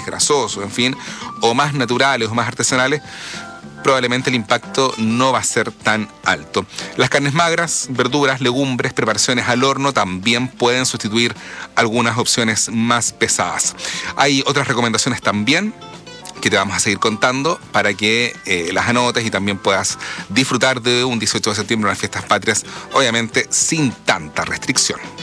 grasosos, en fin, o más naturales o más artesanales, probablemente el impacto no va a ser tan alto. Las carnes magras, verduras, legumbres, preparaciones al horno también pueden sustituir algunas opciones más pesadas. Hay otras recomendaciones también que te vamos a seguir contando para que las anotes y también puedas disfrutar de un 18 de septiembre, unas fiestas patrias, obviamente sin tanta restricción.